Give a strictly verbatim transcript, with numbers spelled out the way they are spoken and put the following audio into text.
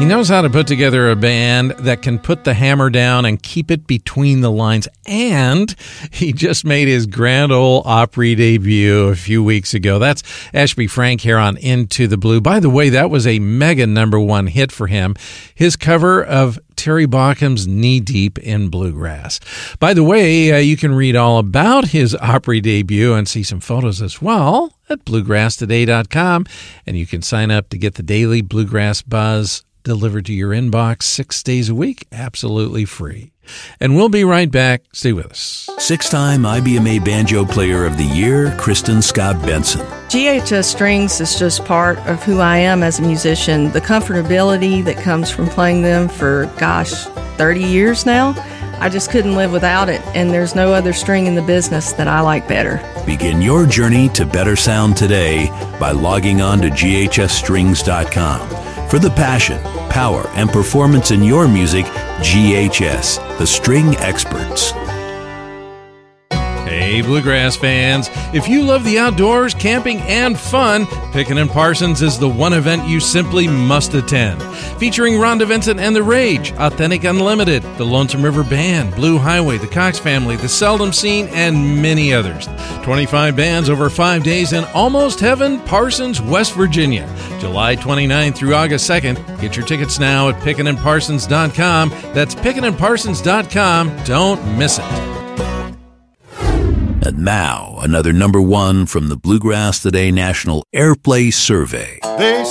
He knows how to put together a band that can put the hammer down and keep it between the lines. And he just made his Grand Ole Opry debut a few weeks ago. That's Ashby Frank here on Into the Blue. By the way, that was a mega number one hit for him. His cover of Terry Baucom's Knee Deep in Bluegrass. By the way, uh, you can read all about his Opry debut and see some photos as well at bluegrass today dot com. And you can sign up to get the daily Bluegrass Buzz delivered to your inbox six days a week, absolutely free. And we'll be right back. Stay with us. Six-time I B M A Banjo Player of the Year, Kristen Scott Benson. G H S Strings is just part of who I am as a musician. The comfortability that comes from playing them for, gosh, thirty years now, I just couldn't live without it. And there's no other string in the business that I like better. Begin your journey to better sound today by logging on to G H S strings dot com. For the passion, power, and performance in your music, G H S, the string experts. Hey, Bluegrass fans, if you love the outdoors, camping, and fun, Pickin' and Parsons is the one event you simply must attend. Featuring Rhonda Vincent and The Rage, Authentic Unlimited, the Lonesome River Band, Blue Highway, the Cox Family, the Seldom Scene, and many others. twenty-five bands over five days in Almost Heaven, Parsons, West Virginia. July twenty-ninth through August second. Get your tickets now at pickin and parsons dot com. That's pickin and parsons dot com. Don't miss it. And now, another number one from the Bluegrass Today National Airplay Survey. They